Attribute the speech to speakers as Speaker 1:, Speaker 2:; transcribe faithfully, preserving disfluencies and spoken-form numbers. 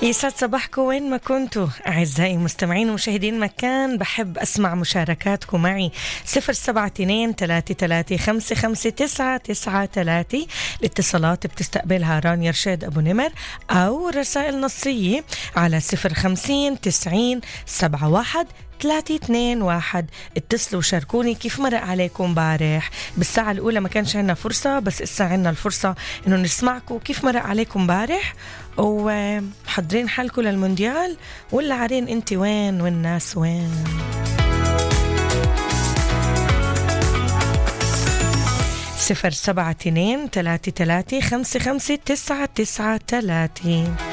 Speaker 1: يسعد صباحكم وين ما كنتوا أعزائي المستمعين ومشاهدين مكان. بحب أسمع مشاركاتكم معي صفر سبعة اثنين ثلاثة ثلاثة خمسة خمسة تسعة تسعة ثلاثة. الاتصالات بتستقبلها رانيا رشاد أبو نمر أو رسائل نصية على صفر خمسين تسعين سبعة واحد ثلاثة اثنين واحد. اتصلوا وشاركوني كيف مرق عليكم بارح. بالساعة الأولى ما كانش عنا فرصة، بس إسا عنا الفرصة إنه نسمعكم كيف مرق عليكم بارح، وحضرين حالكم للمونديال ولا عارين انت وين والناس وين. صفر سبعة اثنين ثلاثة ثلاثة خمسة خمسة تسعة تسعة ثلاثة.